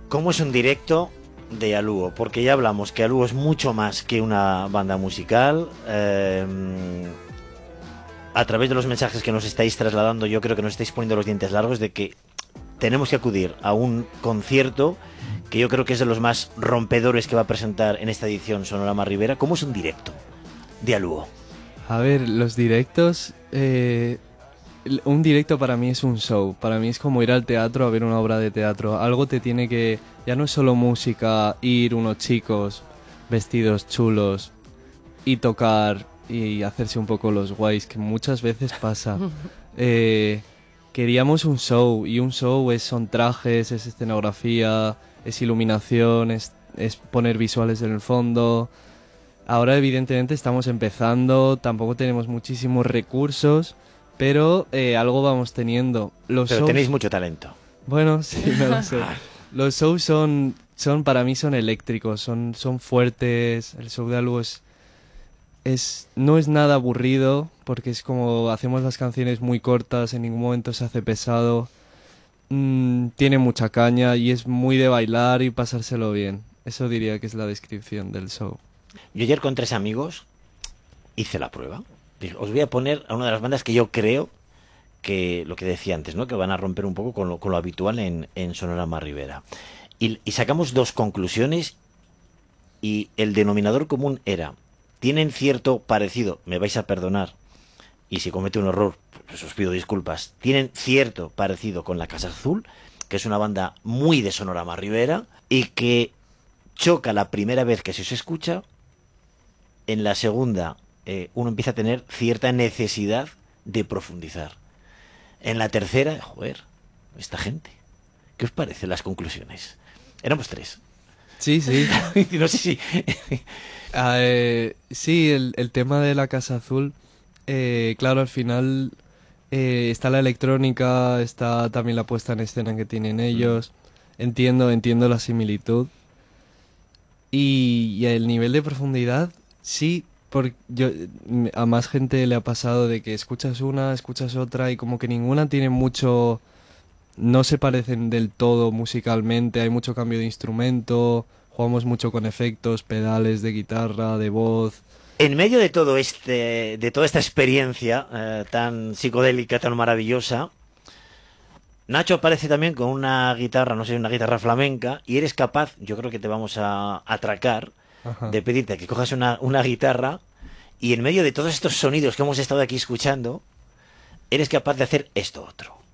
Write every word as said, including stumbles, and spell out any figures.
¿Cómo es un directo de Aluo? Porque ya hablamos que Aluo es mucho más que una banda musical. Eh, a través de los mensajes que nos estáis trasladando, yo creo que nos estáis poniendo los dientes largos de que tenemos que acudir a un concierto que yo creo que es de los más rompedores que va a presentar en esta edición Sonorama Rivera. ¿Cómo es un directo de Aluo? A ver, los directos... Eh, un directo para mí es un show. Para mí es como ir al teatro a ver una obra de teatro. Algo te tiene que... Ya no es solo música, ir unos chicos vestidos chulos y tocar y hacerse un poco los guays, que muchas veces pasa. Eh, queríamos un show, y un show es, son trajes, es escenografía, es iluminación, es, es poner visuales en el fondo. Ahora evidentemente estamos empezando, tampoco tenemos muchísimos recursos, pero eh, algo vamos teniendo. Los Pero shows... tenéis mucho talento. Bueno, sí, me lo sé. Los shows son, son para mí son eléctricos, son, son fuertes. El show de Aluo es, es, no es nada aburrido, porque es como hacemos las canciones muy cortas, en ningún momento se hace pesado. Mm, tiene mucha caña y es muy de bailar y pasárselo bien. Eso diría que es la descripción del show. Yo ayer con tres amigos hice la prueba. Dije, os voy a poner a una de las bandas que yo creo que, lo que decía antes, ¿no? Que van a romper un poco con lo, con lo habitual en, en Sonorama Rivera. Y, y sacamos dos conclusiones y el denominador común era, tienen cierto parecido, me vais a perdonar, y si comete un error, pues os pido disculpas, tienen cierto parecido con La Casa Azul, que es una banda muy de Sonorama Rivera, y que choca la primera vez que se os escucha, en la segunda eh, uno empieza a tener cierta necesidad de profundizar. En la tercera, joder, esta gente, ¿qué os parecen las conclusiones? Éramos tres. Sí, sí. No sé si... Ah, eh, sí, el, el tema de La Casa Azul, eh, claro, al final eh, está la electrónica, está también la puesta en escena que tienen ellos. Mm. Entiendo, entiendo la similitud. Y, y el nivel de profundidad, sí, porque yo, a más gente le ha pasado de que escuchas una, escuchas otra y como que ninguna tiene mucho... No se parecen del todo musicalmente, hay mucho cambio de instrumento, jugamos mucho con efectos, pedales de guitarra, de voz. En medio de todo este, de toda esta experiencia eh, tan psicodélica, tan maravillosa, Nacho aparece también con una guitarra, no sé, una guitarra flamenca, y eres capaz, yo creo que te vamos a atracar, Ajá. de pedirte que cojas una, una guitarra y en medio de todos estos sonidos que hemos estado aquí escuchando, eres capaz de hacer esto otro.